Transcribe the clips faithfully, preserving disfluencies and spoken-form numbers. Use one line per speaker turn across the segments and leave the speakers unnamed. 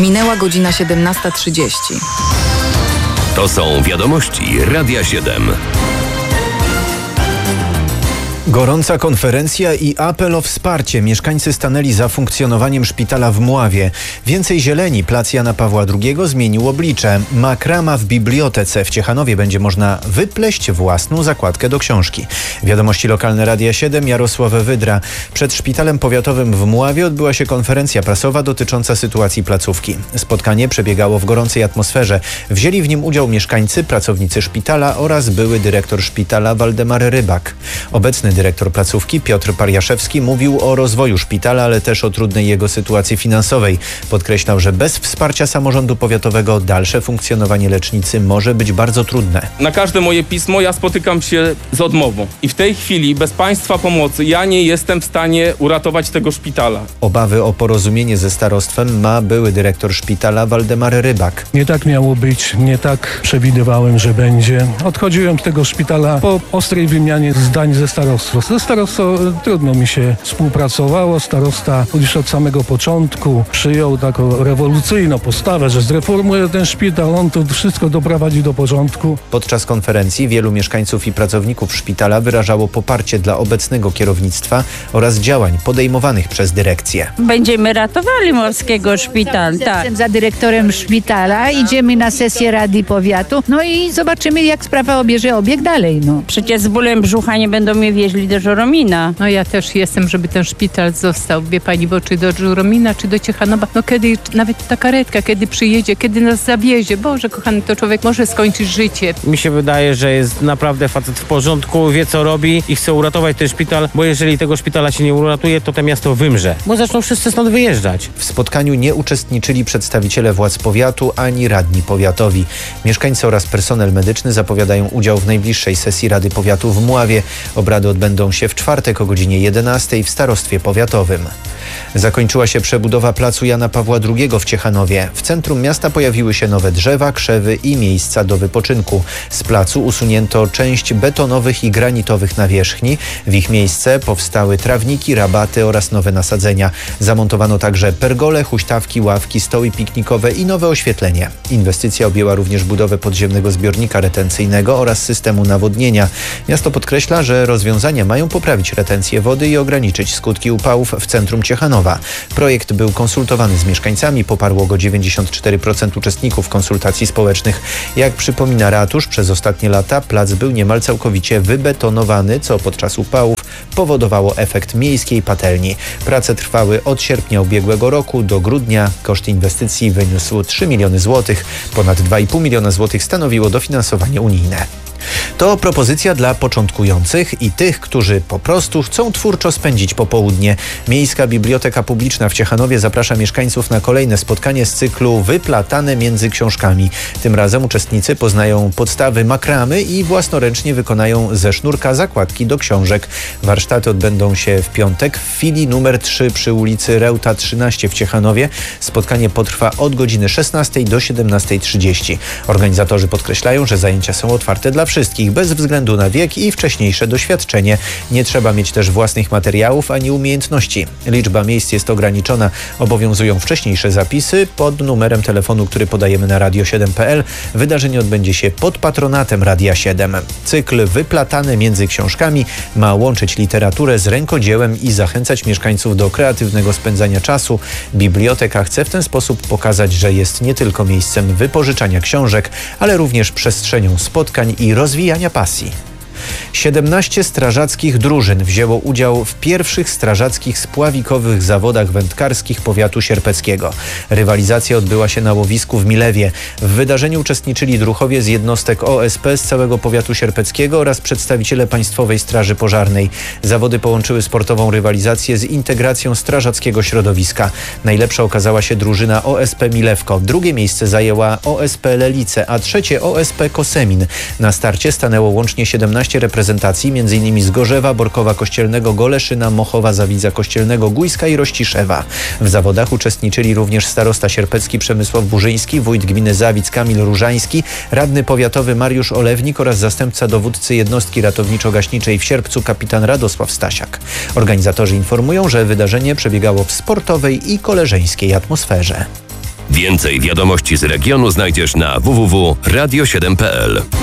Minęła godzina siedemnasta trzydzieści.
To są wiadomości Radia siedem.
Gorąca konferencja i apel o wsparcie. Mieszkańcy stanęli za funkcjonowaniem szpitala w Mławie. Więcej zieleni. Plac Jana Pawła drugiego zmienił oblicze. Makrama w bibliotece w Ciechanowie będzie można wypleść własną zakładkę do książki. Wiadomości lokalne Radia siedem, Jarosław Wydra. Przed szpitalem powiatowym w Mławie odbyła się konferencja prasowa dotycząca sytuacji placówki. Spotkanie przebiegało w gorącej atmosferze. Wzięli w nim udział mieszkańcy, pracownicy szpitala oraz były dyrektor szpitala Waldemar Rybak. Obecny dyrektor placówki Piotr Pariaszewski mówił o rozwoju szpitala, ale też o trudnej jego sytuacji finansowej. Podkreślał, że bez wsparcia samorządu powiatowego dalsze funkcjonowanie lecznicy może być bardzo trudne.
Na każde moje pismo ja spotykam się z odmową. I w tej chwili bez państwa pomocy ja nie jestem w stanie uratować tego szpitala.
Obawy o porozumienie ze starostwem ma były dyrektor szpitala Waldemar Rybak.
Nie tak miało być, nie tak przewidywałem, że będzie. Odchodziłem z tego szpitala po ostrej wymianie zdań ze starostwem. Ze starostą trudno mi się współpracowało. Starosta już od samego początku przyjął taką rewolucyjną postawę, że zreformuje ten szpital, on to wszystko doprowadzi do porządku.
Podczas konferencji wielu mieszkańców i pracowników szpitala wyrażało poparcie dla obecnego kierownictwa oraz działań podejmowanych przez dyrekcję.
Będziemy ratowali Mławskiego szpital.
Za,
tak.
za dyrektorem szpitala idziemy na sesję Rady Powiatu, no i zobaczymy, jak sprawa obierze obieg dalej. No.
Przecież z bólem brzucha nie będą mnie wieźli do Żuromina.
No ja też jestem, żeby ten szpital został, wie pani, bo czy do Żuromina, czy do Ciechanowa, no kiedy nawet ta karetka, kiedy przyjedzie, kiedy nas zawiezie, Boże kochany, to człowiek może skończyć życie.
Mi się wydaje, że jest naprawdę facet w porządku, wie co robi i chce uratować ten szpital, bo jeżeli tego szpitala się nie uratuje, to to miasto wymrze, bo zaczną wszyscy stąd wyjeżdżać.
W spotkaniu nie uczestniczyli przedstawiciele władz powiatu ani radni powiatowi. Mieszkańcy oraz personel medyczny zapowiadają udział w najbliższej sesji Rady Powiatu w Mławie. Obrady odbędą się w czwartek o godzinie jedenastej w starostwie powiatowym. Zakończyła się przebudowa placu Jana Pawła drugiego w Ciechanowie. W centrum miasta pojawiły się nowe drzewa, krzewy i miejsca do wypoczynku. Z placu usunięto część betonowych i granitowych nawierzchni. W ich miejsce powstały trawniki, rabaty oraz nowe nasadzenia. Zamontowano także pergole, huśtawki, ławki, stoły piknikowe i nowe oświetlenie. Inwestycja objęła również budowę podziemnego zbiornika retencyjnego oraz systemu nawodnienia. Miasto podkreśla, że rozwiązania mają poprawić retencję wody i ograniczyć skutki upałów w centrum Ciechanowa. Projekt był konsultowany z mieszkańcami, poparło go dziewięćdziesiąt cztery procent uczestników konsultacji społecznych. Jak przypomina ratusz, przez ostatnie lata plac był niemal całkowicie wybetonowany, co podczas upałów powodowało efekt miejskiej patelni. Prace trwały od sierpnia ubiegłego roku do grudnia. Koszt inwestycji wyniósł trzy miliony złotych. Ponad dwa i pół miliona złotych stanowiło dofinansowanie unijne. To propozycja dla początkujących i tych, którzy po prostu chcą twórczo spędzić popołudnie. Miejska Biblioteka Publiczna w Ciechanowie zaprasza mieszkańców na kolejne spotkanie z cyklu Wyplatane między książkami. Tym razem uczestnicy poznają podstawy makramy i własnoręcznie wykonają ze sznurka zakładki do książek. Warsztaty odbędą się w piątek w filii numer trzy przy ulicy Reuta trzynaście w Ciechanowie. Spotkanie potrwa od godziny szesnastej do siedemnastej trzydzieści. Organizatorzy podkreślają, że zajęcia są otwarte dla wszystkich, bez względu na wiek i wcześniejsze doświadczenie. Nie trzeba mieć też własnych materiałów ani umiejętności. Liczba miejsc jest ograniczona. Obowiązują wcześniejsze zapisy pod numerem telefonu, który podajemy na radio siedem kropka p l. Wydarzenie odbędzie się pod patronatem Radia siedem. Cykl Wyplatane między książkami ma łączyć literaturę z rękodziełem i zachęcać mieszkańców do kreatywnego spędzania czasu. Biblioteka chce w ten sposób pokazać, że jest nie tylko miejscem wypożyczania książek, ale również przestrzenią spotkań i rozwijania pasji. siedemnaście strażackich drużyn wzięło udział w pierwszych strażackich spławikowych zawodach wędkarskich powiatu sierpeckiego. Rywalizacja odbyła się na łowisku w Milewie. W wydarzeniu uczestniczyli druhowie z jednostek O S P z całego powiatu sierpeckiego oraz przedstawiciele Państwowej Straży Pożarnej. Zawody połączyły sportową rywalizację z integracją strażackiego środowiska. Najlepsza okazała się drużyna O S P Milewko. Drugie miejsce zajęła O S P Lelice, a trzecie O S P Kosemin. Na starcie stanęło łącznie siedemnaście reprezentacji, między innymi z Gorzewa, Borkowa Kościelnego, Goleszyna, Mochowa, Zawidza Kościelnego, Gujska i Rościszewa. W zawodach uczestniczyli również starosta sierpecki Przemysław Burzyński, wójt gminy Zawidz Kamil Różański, radny powiatowy Mariusz Olewnik oraz zastępca dowódcy jednostki ratowniczo-gaśniczej w Sierpcu kapitan Radosław Stasiak. Organizatorzy informują, że wydarzenie przebiegało w sportowej i koleżeńskiej atmosferze.
Więcej wiadomości z regionu znajdziesz na w w w kropka radio siedem kropka p l.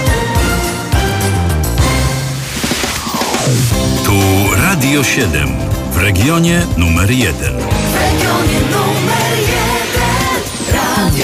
Tu Radio siedem w regionie numer jeden.
W regionie numer jeden Radio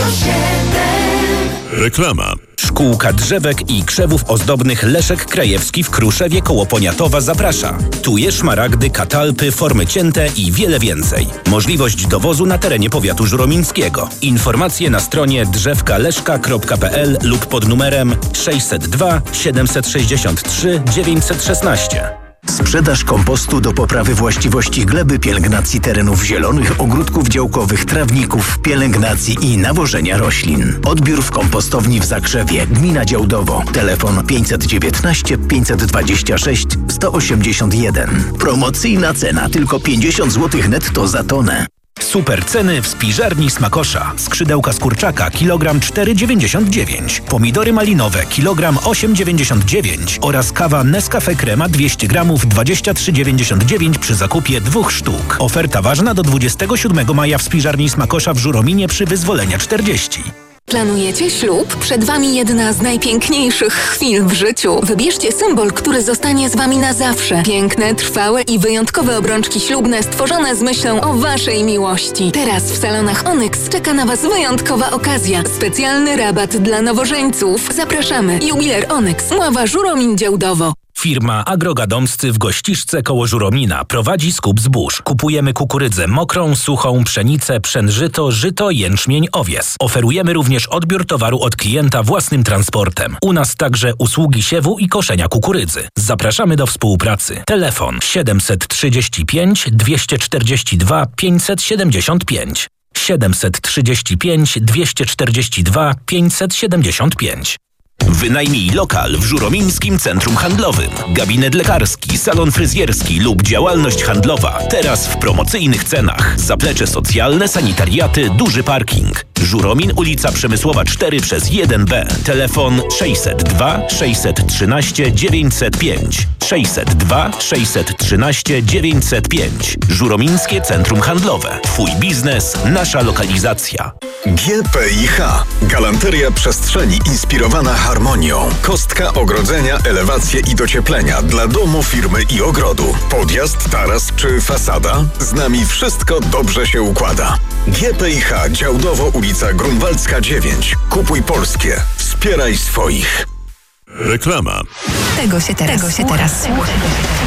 siedem.
Reklama.
Szkółka drzewek i krzewów ozdobnych Leszek Krajewski w Kruszewie koło Poniatowa zaprasza. Tuje, szmaragdy, katalpy, formy cięte i wiele więcej. Możliwość dowozu na terenie powiatu żuromińskiego. Informacje na stronie drzewka leszka kropka p l lub pod numerem sześćset dwa siedemset sześćdziesiąt trzy dziewięćset szesnaście.
Sprzedaż kompostu do poprawy właściwości gleby, pielęgnacji terenów zielonych, ogródków działkowych, trawników, pielęgnacji i nawożenia roślin. Odbiór w kompostowni w Zakrzewie, gmina Działdowo. Telefon pięćset dziewiętnaście pięćset dwadzieścia sześć sto osiemdziesiąt jeden. Promocyjna cena tylko pięćdziesiąt złotych netto za tonę.
Super ceny w spiżarni Smakosza. Skrzydełka z kurczaka kilogram cztery dziewięćdziesiąt dziewięć, pomidory malinowe kilogram osiem dziewięćdziesiąt dziewięć oraz kawa Nescafe Crema dwieście gramów dwadzieścia trzy dziewięćdziesiąt dziewięć przy zakupie dwóch sztuk. Oferta ważna do dwudziestego siódmego maja w spiżarni Smakosza w Żurominie przy Wyzwolenia czterdzieści.
Planujecie ślub? Przed Wami jedna z najpiękniejszych chwil w życiu. Wybierzcie symbol, który zostanie z Wami na zawsze. Piękne, trwałe i wyjątkowe obrączki ślubne stworzone z myślą o Waszej miłości. Teraz w salonach Onyx czeka na Was wyjątkowa okazja. Specjalny rabat dla nowożeńców. Zapraszamy. Jubiler Onyx, Mława, Żuromin, Działdowo.
Firma Agrogadomscy w Gościszce koło Żuromina prowadzi skup zbóż. Kupujemy kukurydzę mokrą, suchą, pszenicę, pszenżyto, żyto, jęczmień, owies. Oferujemy również odbiór towaru od klienta własnym transportem. U nas także usługi siewu i koszenia kukurydzy. Zapraszamy do współpracy. Telefon siedemset trzydzieści pięć dwieście czterdzieści dwa pięćset siedemdziesiąt pięć. siedemset trzydzieści pięć dwieście czterdzieści dwa pięćset siedemdziesiąt pięć. Wynajmij lokal w Żuromińskim Centrum Handlowym. Gabinet lekarski, salon fryzjerski lub działalność handlowa. Teraz w promocyjnych cenach. Zaplecze socjalne, sanitariaty, duży parking. Żuromin, ulica Przemysłowa cztery przez jeden B. Telefon sześćset dwa sześćset trzynaście dziewięćset pięć. sześćset dwa sześćset trzynaście dziewięćset pięć. Żuromińskie Centrum Handlowe. Twój biznes, nasza lokalizacja.
G P I H. Galanteria przestrzeni inspirowana harmonią. Kostka, ogrodzenia, elewacje i docieplenia dla domu, firmy i ogrodu. Podjazd, taras czy fasada? Z nami wszystko dobrze się układa. G P I H Działdowo, ulica Grunwaldzka dziewięć. Kupuj polskie. Wspieraj swoich.
Reklama.
Tego się teraz, Tego się teraz słucha.